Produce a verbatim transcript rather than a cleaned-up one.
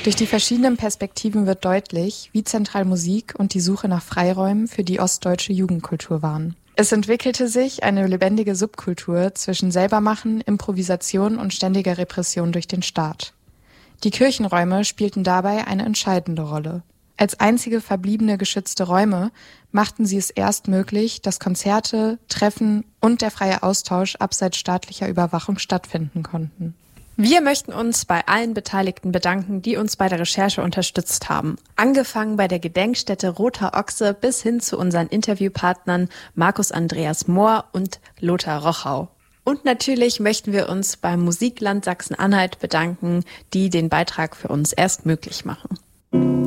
Durch die verschiedenen Perspektiven wird deutlich, wie zentral Musik und die Suche nach Freiräumen für die ostdeutsche Jugendkultur waren. Es entwickelte sich eine lebendige Subkultur zwischen Selbermachen, Improvisation und ständiger Repression durch den Staat. Die Kirchenräume spielten dabei eine entscheidende Rolle. Als einzige verbliebene geschützte Räume machten sie es erst möglich, dass Konzerte, Treffen und der freie Austausch abseits staatlicher Überwachung stattfinden konnten. Wir möchten uns bei allen Beteiligten bedanken, die uns bei der Recherche unterstützt haben. Angefangen bei der Gedenkstätte Roter Ochse bis hin zu unseren Interviewpartnern Markus Andreas Mohr und Lothar Rochau. Und natürlich möchten wir uns beim Musikland Sachsen-Anhalt bedanken, die den Beitrag für uns erst möglich machen.